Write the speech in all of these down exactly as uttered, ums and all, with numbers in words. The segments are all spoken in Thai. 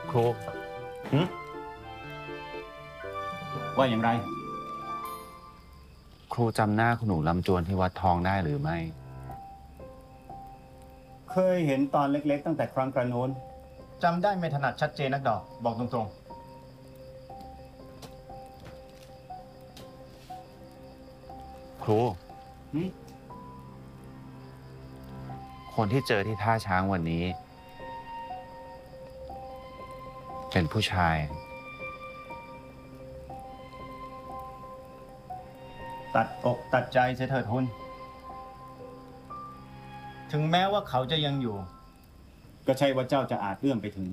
ครูว่าอย่างไรครูจำหน้าคุณหนูลำจวนที่วัดทองได้หรือไม่เคยเห็นตอนเล็กๆตั้งแต่ครั้งกระโน้นจำได้ไม่ถนัดชัดเจนนักดอก บอกตรงครูๆหึคนที่เจอที่ท่าช้างวันนี้ เป็นผู้ชายตัดอกตัดใจเสียเถิดคุณ ถึงแม้ว่าเขาจะยังอยู่ ก็ใช่ว่าเจ้าจะอาจเอื้อมไปถึง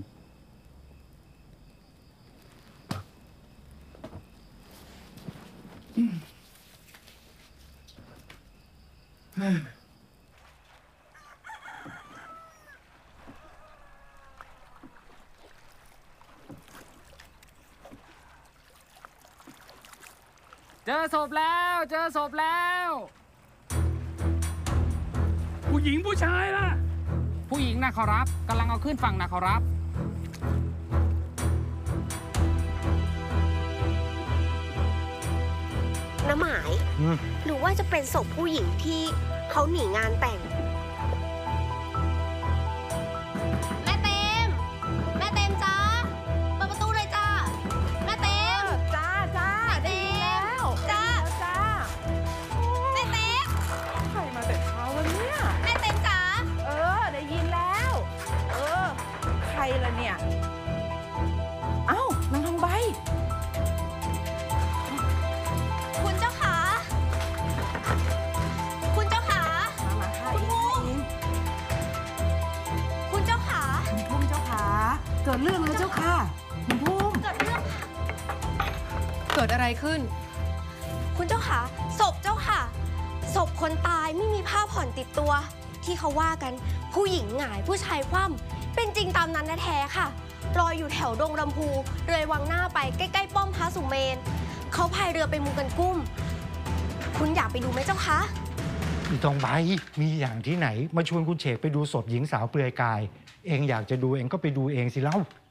เจอศพแล้ว เจอศพแล้วผู้หญิงผู้ชายล่ะผู้หญิงนะขอรับกำลังเอาขึ้นฝั่งนะขอรับน้าหมาย หรือว่าจะเป็นศพผู้หญิงที่เขาหนีงานแต่ง แม่เต็ม แม่เต็มจ้าเปิดประตูเลยจ้า แม่เต็มจ้าจ้าแม่ได้เต็ยินแล้มวจ้าจ้าแม่เต็มใครมาแต่เช้าวันเนี้ยแม่เต็มจ้าเออ ได้ยินแล้ว เออ ใครล่ะเนี่ย เอ้านางทองใบคุณเจ้าขา คุณเจ้าขามามาค่ะเองค่ะเองคุณเจ้าขาคุณพุ่มเจ้าขาเกิดเรื่องแล้วเจ้าค่ะคุณพุ่มเกิดเรื่องเกิดอะไรขึ้นคุณเจ้าขาศพเจ้าค่ะ ศพคนตายไม่มีผ้าผ่อนติดตัว ที่เขาว่ากันผู้หญิงหงายผู้ชายคว่ำเป็นจริงตามนั้นแท้ๆค่ะลอยอยู่แถวดงลำพูเลยวังหน้าไปใกล้ๆป้อมพระสุเมนเขาพายเรือไปมุงกันกุ้ม คุณอยากไปดูไหมเจ้าคะอีตองใบมีอย่างที่ไหน มาชวนคุณเฉกไปดูศพหญิงสาวเปลือยกาย เองอยากจะดูเองก็ไปดูเองสิเล่า